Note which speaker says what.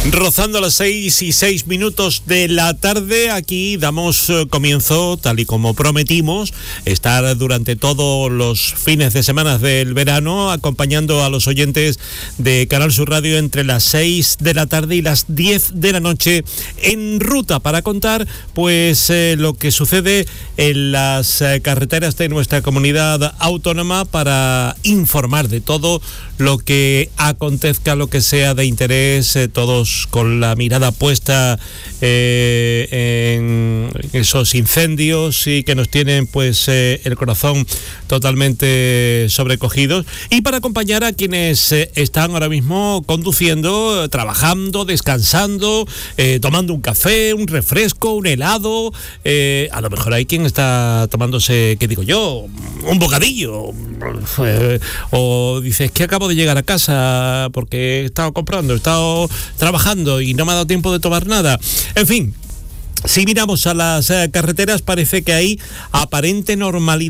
Speaker 1: Rozando las 6:06 de la tarde, aquí damos comienzo, tal y como prometimos, estar durante todos los fines de semana del verano acompañando a los oyentes de Canal Sur Radio entre las 6 de la tarde y las 10 de la noche en ruta para contar pues lo que sucede en las carreteras de nuestra comunidad autónoma, para informar de todo lo que acontezca, lo que sea de interés, todos con la mirada puesta en esos incendios y que nos tienen pues el corazón totalmente sobrecogidos, y para acompañar a quienes están ahora mismo conduciendo, trabajando, descansando, tomando un café, un refresco, un helado, a lo mejor hay quien está tomándose, ¿qué digo yo?, un bocadillo, o dices que acabo de llegar a casa porque he estado comprando, he estado trabajando y no me ha dado tiempo de tomar nada. En fin, si miramos a las carreteras, parece que hay aparente normalidad